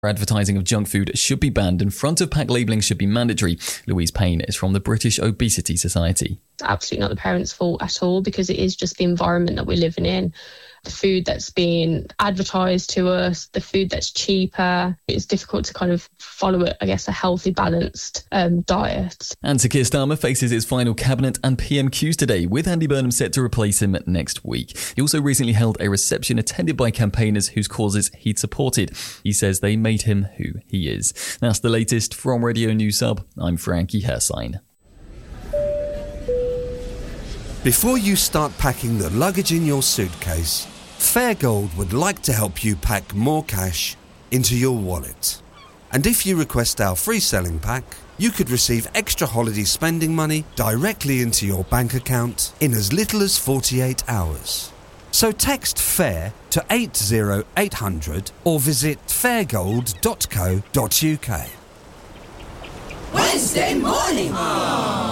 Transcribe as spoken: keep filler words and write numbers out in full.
Advertising of junk food should be banned and front-of-pack labelling should be mandatory. Louise Payne is from the British Obesity Society. It's absolutely not the parents' fault at all, because it is just the environment that we're living in. The food that's being advertised to us, the food that's cheaper. It's difficult to kind of follow it, I guess, a healthy, balanced um, diet. And Sir Keir Starmer faces his final cabinet and P M Qs today, with Andy Burnham set to replace him next week. He also recently held a reception attended by campaigners whose causes he'd supported. He says they made him who he is. That's the latest from Radio News Hub. I'm Frankie Hersign. Before you start packing the luggage in your suitcase, Fairgold would like to help you pack more cash into your wallet. And if you request our free selling pack, you could receive extra holiday spending money directly into your bank account in as little as forty-eight hours. So text FAIR to eight oh eight hundred or visit fairgold dot co dot uk. Wednesday morning! Aww.